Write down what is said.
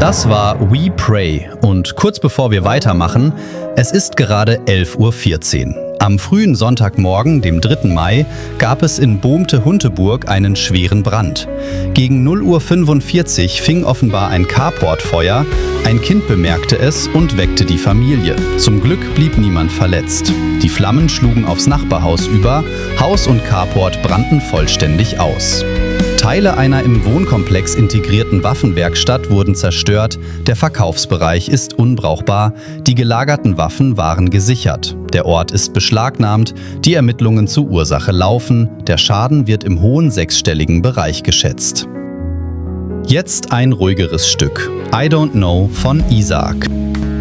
Das war We Pray und kurz bevor wir weitermachen, es ist gerade 11:14 Uhr. Am frühen Sonntagmorgen, dem 3. Mai, gab es in Boomte-Hunteburg einen schweren Brand. Gegen 0:45 Uhr fing offenbar ein Carport Feuer, ein Kind bemerkte es und weckte die Familie. Zum Glück blieb niemand verletzt. Die Flammen schlugen aufs Nachbarhaus über, Haus und Carport brannten vollständig aus. Teile einer im Wohnkomplex integrierten Waffenwerkstatt wurden zerstört, der Verkaufsbereich ist unbrauchbar, die gelagerten Waffen waren gesichert. Der Ort ist beschlagnahmt, die Ermittlungen zur Ursache laufen, der Schaden wird im hohen sechsstelligen Bereich geschätzt. Jetzt ein ruhigeres Stück. I Don't Know von Isaac.